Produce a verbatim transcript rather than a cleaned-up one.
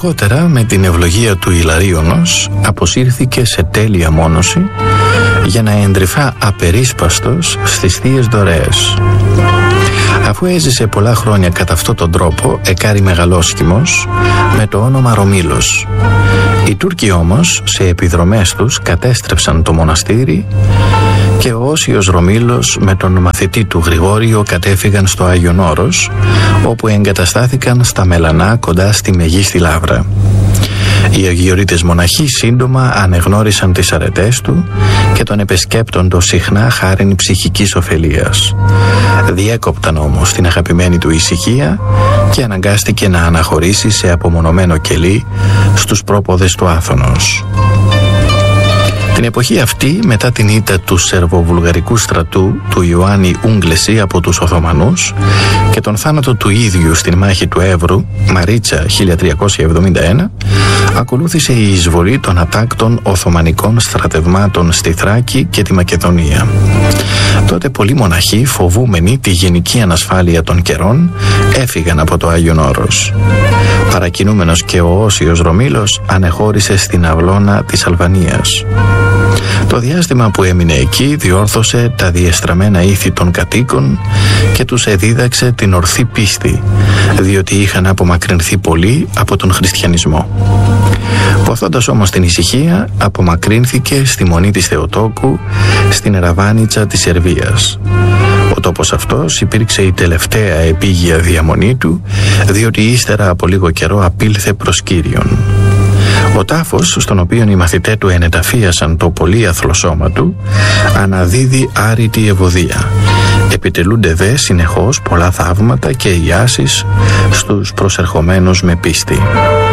Αργότερα, με την ευλογία του Ιλαρίωνος, αποσύρθηκε σε τέλεια μόνωση για να εντρυφά απερίσπαστος στις θείες δωρεές. Αφού έζησε πολλά χρόνια κατά αυτόν τον τρόπο, εκάρη μεγαλόσχημος με το όνομα Ρωμήλος. Οι Τούρκοι όμως, σε επιδρομές τους, κατέστρεψαν το μοναστήρι και ο Όσιος Ρωμήλος με τον μαθητή του Γρηγόριο κατέφυγαν στο Άγιον Όρος, όπου εγκαταστάθηκαν στα Μελανά κοντά στη Μεγίστη Λαύρα. Οι Αγιορείτες μοναχοί σύντομα ανεγνώρισαν τις αρετές του και τον επεσκέπτοντο συχνά χάριν ψυχικής ωφελίας. Διέκοπταν όμως την αγαπημένη του ησυχία και αναγκάστηκε να αναχωρήσει σε απομονωμένο κελί στους πρόποδες του Άθωνος. Την εποχή αυτή, μετά την ήττα του Σερβοβουλγαρικού στρατού του Ιωάννη Ούγκλεση από τους Οθωμανούς και τον θάνατο του ίδιου στην μάχη του Εύρου, Μαρίτσα χίλια τριακόσια εβδομήντα ένα, ακολούθησε η εισβολή των ατάκτων Οθωμανικών στρατευμάτων στη Θράκη και τη Μακεδονία. Τότε πολλοί μοναχοί, φοβούμενοι τη γενική ανασφάλεια των καιρών, έφυγαν από το Άγιον Όρος. Παρακινούμενος και ο Όσιος Ρωμήλος ανεχώρησε στην αυλώνα της Αλβανίας. Το διάστημα που έμεινε εκεί διόρθωσε τα διεστραμμένα ήθη των κατοίκων και τους εδίδαξε την ορθή πίστη, διότι είχαν απομακρυνθεί πολύ από τον χριστιανισμό. Ποθώντας όμως την ησυχία, απομακρύνθηκε στη Μονή της Θεοτόκου, στην Εραβάνιτσα της Σερβίας. Ο τόπος αυτός υπήρξε η τελευταία επίγεια διαμονή του, διότι ύστερα από λίγο καιρό απήλθε προς Κύριον. Ο τάφος, στον οποίο οι μαθητές του ενεταφίασαν το πολύαθλο σώμα του, αναδίδει άρρητη ευωδία. Επιτελούνται δε συνεχώς πολλά θαύματα και ιάσεις στους προσερχομένους με πίστη.